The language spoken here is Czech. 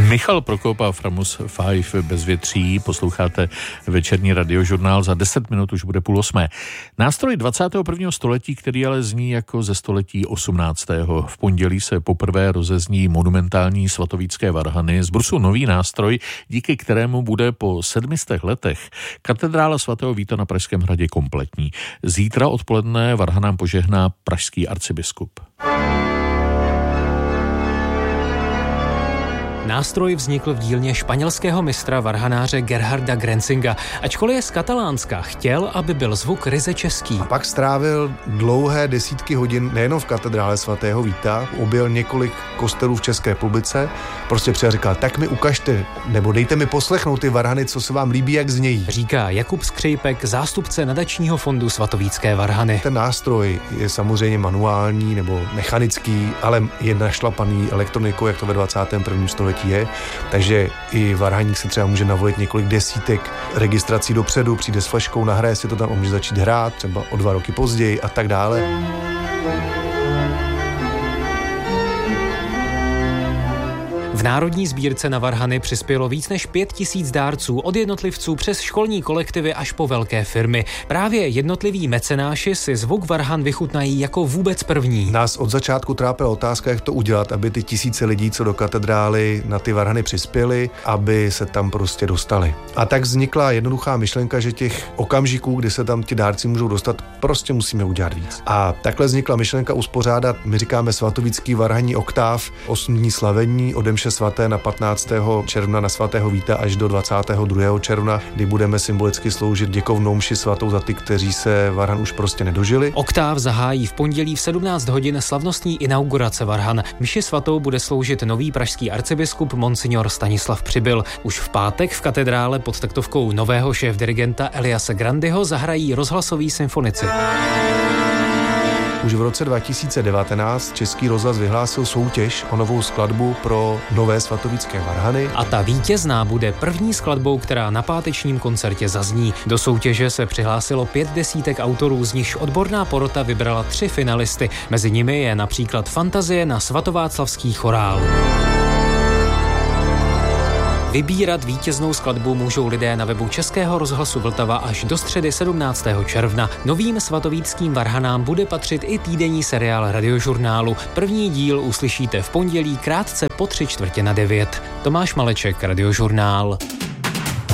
Michal Prokop a Framus 5 Bezvětří. Posloucháte večerní radiožurnál, za 10 minut už bude 7:30. Nástroj 21. století, který ale zní jako ze století 18. V pondělí se poprvé rozezní monumentální svatovícké varhany. Z brusu nový nástroj, díky kterému bude po 700 letech katedrála svatého Víta na Pražském hradě kompletní. Zítra odpoledne varhanám požehná pražský arcibiskup. Nástroj vznikl v dílně španělského mistra varhanáře Gerharda Grenzinga. Ačkoliv je z Katalánska, chtěl, aby byl zvuk ryze český. A pak strávil dlouhé desítky hodin nejenom v katedrále svatého Víta, objel několik kostelů v České republice, prostě přijel říkal, tak mi ukažte, nebo dejte mi poslechnout ty varhany, co se vám líbí, jak znějí. Říká Jakub Skřejpek, zástupce nadačního fondu svatovícké varhany. Ten nástroj je samozřejmě manuální nebo mechanický, ale je našlapaný elektronikou, jak to ve 21. století je, takže i varhaník si třeba může navolit několik desítek registrací dopředu, přijde s fleškou, nahraje si to tam a může začít hrát, třeba o 2 roky později a tak dále. V Národní sbírce na varhany přispělo víc než 5000 dárců, od jednotlivců přes školní kolektivy až po velké firmy. Právě jednotliví mecenáši si zvuk varhan vychutnají jako vůbec první. Nás od začátku trápila otázka, jak to udělat, aby ty tisíce lidí, co do katedrály na ty varhany přispěli, aby se tam prostě dostali. A tak vznikla jednoduchá myšlenka, že těch okamžiků, kdy se tam ti dárci můžou dostat, prostě musíme udělat víc. A takhle vznikla myšlenka uspořádat, my říkáme svatovícký varhanní oktáv, 8 dní slavení, ode mše svaté na 15. června na svatého Víta až do 22. června, kdy budeme symbolicky sloužit děkovnou mši svatou za ty, kteří se varhan už prostě nedožili. Oktáv zahájí v pondělí v 17 hodin slavnostní inaugurace varhan. Mši svatou bude sloužit nový pražský arcibiskup monsignor Stanislav Přibyl. Už v pátek v katedrále pod taktovkou nového šéfdirigenta Eliase Grandyho zahrají rozhlasoví symfonici. Už v roce 2019 Český rozhlas vyhlásil soutěž o novou skladbu pro nové svatovícké varhany. A ta vítězná bude první skladbou, která na pátečním koncertě zazní. Do soutěže se přihlásilo 5 desítek autorů, z nichž odborná porota vybrala 3 finalisty. Mezi nimi je například Fantazie na svatováclavský chorál. Vybírat vítěznou skladbu můžou lidé na webu Českého rozhlasu Vltava až do středy 17. června. Novým svatovíckým varhanám bude patřit i týdenní seriál radiožurnálu. První díl uslyšíte v pondělí krátce po 8:45. Tomáš Maleček, Radiožurnál.